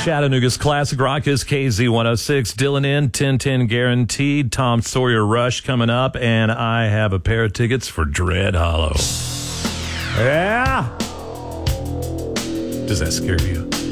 Chattanooga's classic rock is KZ106. Dylan in, 1010 guaranteed. Tom Sawyer Rush coming up, and I have a pair of tickets for Dread Hollow. Yeah. Does that scare you?